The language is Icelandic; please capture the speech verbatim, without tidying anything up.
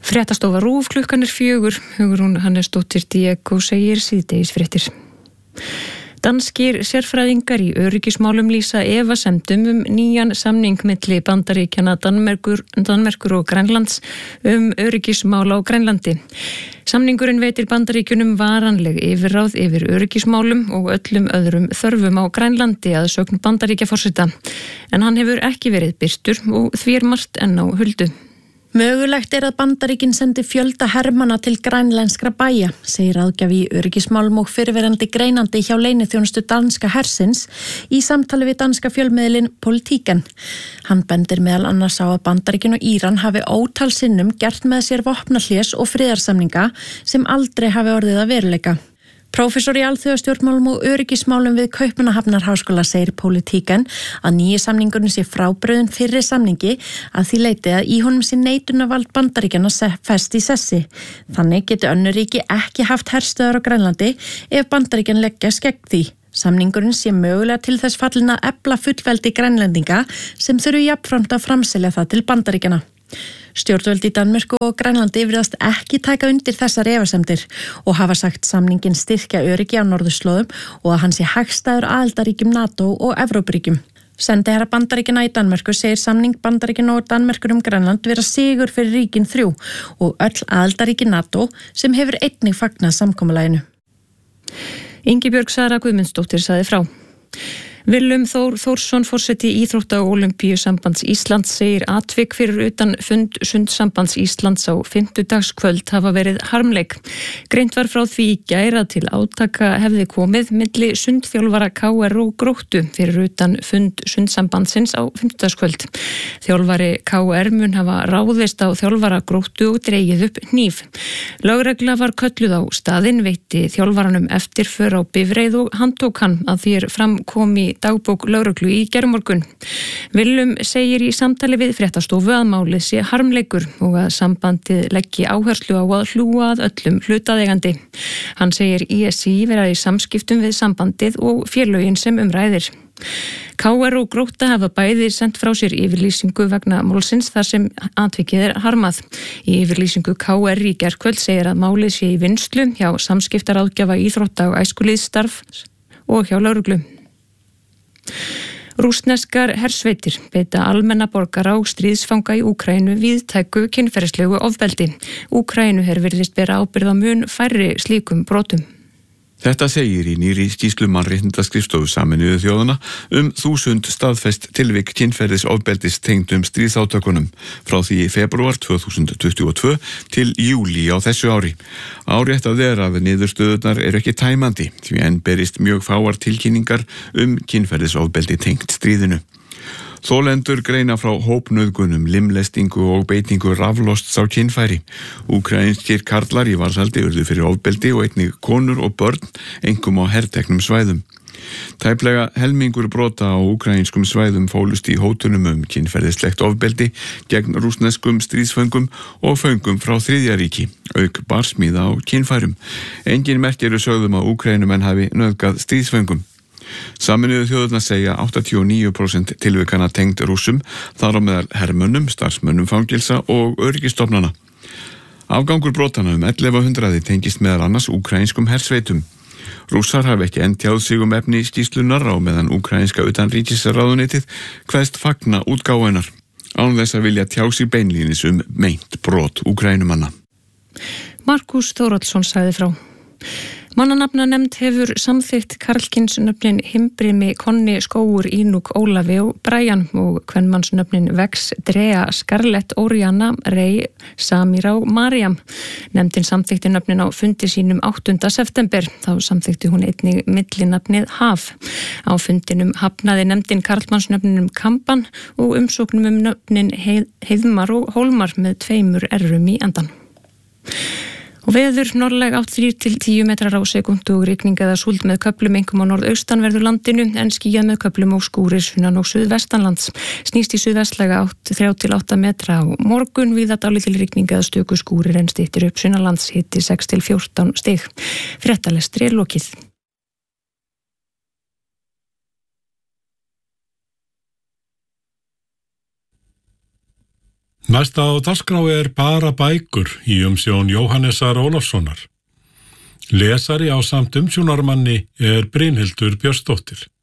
Fréttastofa RÚV klukkan er fjögur, Hugrún Hannesdóttir Diego segir síðdegisfréttir. Danskir sérfræðingar í öryggismálum lýsa efasemdum um nýjan samning milli Bandaríkjanna, Danmerkur, Danmerkur og Grænlands um öryggismál á Grænlandi. Samningurinn veitir Bandaríkjunum varanleg yfirráð yfir öryggismálum og öllum öðrum þörfum á Grænlandi að sögn Bandaríkjaforseta, en hann hefur ekki verið birtur og því er margt enn á huldu. Mögulegt er að Bandaríkin sendi fjölda hermanna til grænlenskra bæja, segir ráðgjafi í öryggismálum og fyrrverandi greinandi hjá leyniþjónustu danska hersins í samtali við danska fjölmiðlinn Politiken. Hann bendir meðal annars á að Bandaríkin og Íran hafi ótal sinnum gert með sér vopnahlés og friðarsamninga sem aldrei hafi orðið að veruleika. Prófessor í alþjóðastjórnmálum og öryggismálum við Kaupmannahafnarháskóla segir Politiken að nýji samningurinn sé frábrugðinn fyrri samningi að því leyti að í honum sé neitunarvald Bandaríkjanna fest í sessi. Þannig getur önnur ríki ekki haft herstöðar á Grænlandi ef Bandaríkjan leggjast gegn því. Samningurinn sé mögulega til þess fallin að efla fullveldi Grænlendinga sem þurfi jafnframt að framselja það til Bandaríkjanna. Stjórnvöld í Danmörku og Grænlandi virðast ekki taka undir þessar efasemdir og hafa sagt samningin styrkja öryggi á norðurslóðum og að hann sé hagstæður aðildarríkjum NATO og Evrópuríkjum. Sendiherra Bandaríkjanna í Danmörku segir samning Bandaríkjanna og Danmerkur um Grænland vera sigur fyrir ríkin þrjú og öll aðildarríki NATO sem hefur einnig fagnað samkomulaginu. Ingibjörg Sara Guðmundsdóttir sagði frá. Willum Þór Þórsson, forseti Íþrótta- og Ólympíusambands Íslands, segir atvik fyrir utan fund Sundsambands Íslands á fimmtudagskvöld hafa verið harmleik. Greint var frá því í gær að til átaka hefði komið milli sundþjálfara K R og Gróttu fyrir utan fund Sundsambandsins á fimmtudagskvöld. Þjálfari K R mun hafa ráðist á þjálfara Gróttu og dregið upp hníf. Lögregla var kölluð á staðinn, veitti þjálfaranum eftirför á bifreið og handtók hann að því er fram kom í dagbók lögreglu í gærmorgun. Willum segir í samtali við fréttastofu að málið sé harmleikur og að sambandið leggi áherslu á að hlúa að öllum hlutaðeigandi. Hann segir í S í vera í samskiptum við sambandið og félögin sem umræðir. K R og Grótta hafa bæði sent frá sér yfirlýsingu vegna málsins þar sem atvikið er harmað. Í yfirlýsingu K R í gærkvöld segir að málið sé í vinnslu hjá samskiptaráðgjafa íþrótta og æskulýðsstarf og hjá lögreglu. Rússneskar hersveitir beita almenna borgara og stríðsfanga í Úkraínu víðtæku kynferðislegu ofbeldi. Úkraínuher virðist bera ábyrgð á mun færri slíkum brotum. Þetta segir í nýrri skýrslu mannréttindaskrifstofu Sameinuðu þjóðanna um þúsund staðfest tilvik kynferðisofbeldis tengdum stríðsátökunum frá því í febrúar tvö þúsund tuttugu og tvö til júlí á þessu ári. Áréttað er að niðurstöðurnar eru ekki tæmandi því enn berist mjög fáar tilkynningar um kynferðisofbeldi tengt stríðinu. Þolendur greina frá hópnauðgunum, limlestingu og beitingu raflosts á kynfæri. Úkraínskir karlar í varðhaldi urðu fyrir ofbeldi og einnig konur og börn, einkum á herteknum svæðum. Tæplega helmingur brota á úkraínskum svæðum fólust í hótunum um kynferðislegt ofbeldi gegn rússneskum stríðsföngum og föngum frá þriðja ríki, auk barsmíða á kynfærum. Engin merki eru sögðum að Úkraínumenn hafi nauðgað stríðsföngum. Sameinuðu þjóðirnar segja áttatíu og níu prósent tilvikana tengd Rússum, þar á meðal hermönnum, starfsmönnum fangilsa og öryggistofnana. Afgangur brotana um ellefu hundruð tengist meðal annars úkraínskum hersveitum. Rússar hafa ekki enn tjáð sig um efni skýrslunar á meðan úkraínska utanríkisráðuneytið kveðst fagna útgáfunar, án þess að vilja tjá sig beinlínis um meint brot Úkraínumanna. Markus Þórhallsson sagði frá. Mannanafnanefnd hefur samþykkt karlkynsnöfnin Himbrimi, Konni, Skógur, Ínúk, Ólafi og Bræjan og kvenmannsnöfnin Vex, Drea, Scarlett, Oriana, Rey, Samira og Mariam. Nefndin samþykti nöfnin á fundi sínum áttunda september. Þá samþykti hún einnig millinafnið Haf. Á fundinum hafnaði nefndin karlmannsnöfninum Kamban og umsóknum um nöfnin Heiðmar og Hólmar með tveimur errum í endan. Og veður norðlæg átt þrír til tíu metrar á sekundu og rigning eða súld með köflum einkum á norðaustanverðu landinu en skýjað með köflum og skúrir sunnan og suðvestanlands. Snýst í suðvestlæga átt þrjá til átta metra á morgun, víða dálítil rigning eða stöku skúrir en styttir upp sunnanlands, hiti sex til fjórtán stig. Fréttalestri er lokið. Næsta á dagskrá er bara bækur í umsjón Jóhannesar Ólafssonar. Lesari á samt umsjónarmanni er Brynhildur Björnsdóttir.